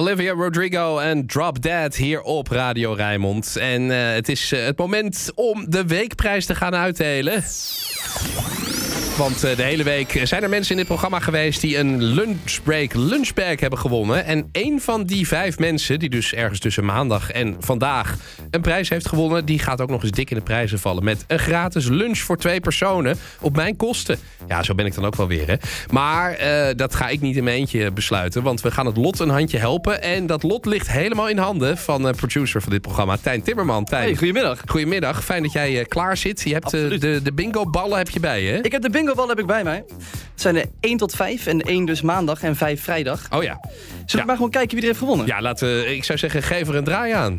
Olivia Rodrigo en Drop Dead hier op Radio Rijnmond. En het is het moment om de weekprijs te gaan uitdelen. Want de hele week zijn er mensen in dit programma geweest die een lunchbag hebben gewonnen. En één van die 5 mensen, die dus ergens tussen maandag en vandaag een prijs heeft gewonnen, die gaat ook nog eens dik in de prijzen vallen. Met een gratis lunch voor 2 personen op mijn kosten. Ja, zo ben ik dan ook wel weer, hè. Maar dat ga ik niet in mijn eentje besluiten. Want we gaan het lot een handje helpen. En dat lot ligt helemaal in handen van producer van dit programma, Tijn Timmerman. Tijn. Hey, goedemiddag. Goedemiddag, fijn dat jij klaar zit. Je hebt de bingo-ballen heb je bij je, hè? Ik heb de bingo-ballen bij mij. Het zijn er 1 tot 5 en 1 dus maandag en 5 vrijdag. Oh ja. Zullen we maar gewoon kijken wie er heeft gewonnen? Ja, ik zou zeggen, geef er een draai aan.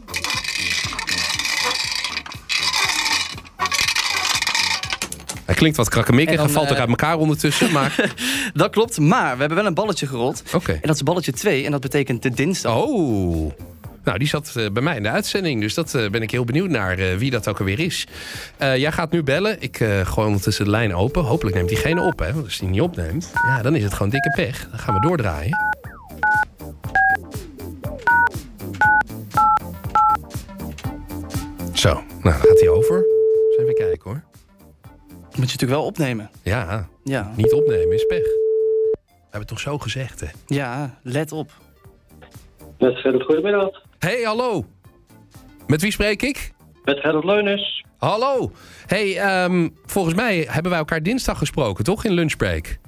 Hij klinkt wat krakkemikkig en valt ook uit elkaar ondertussen. Maar... Dat klopt, maar we hebben wel een balletje gerold. Oké. En dat is balletje 2 en dat betekent de dinsdag. Oh. Nou, die zat bij mij in de uitzending. Dus dat ben ik heel benieuwd naar wie dat ook alweer is. Jij gaat nu bellen. Ik gooi ondertussen de lijn open. Hopelijk neemt diegene op, hè. Want als die niet opneemt, ja, dan is het gewoon dikke pech. Dan gaan we doordraaien. Zo, nou, dan gaat hij over. Dus even kijken, hoor. Moet je natuurlijk wel opnemen. Ja, Ja. niet opnemen is pech. We hebben het toch zo gezegd, hè? Ja, let op. Met Gerrit, goedemiddag. Hey, hallo. Met wie spreek ik? Met Gerrit Leunens. Hallo. Hey, volgens mij hebben wij elkaar dinsdag gesproken, toch? In lunchbreak.